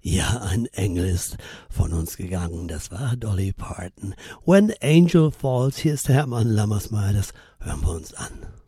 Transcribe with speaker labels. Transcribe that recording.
Speaker 1: Ja, ein Engel ist von uns gegangen. Das war Dolly Parton. When the Angel Falls. Hier ist Hermann Lammersmeyer. Das hören wir uns an.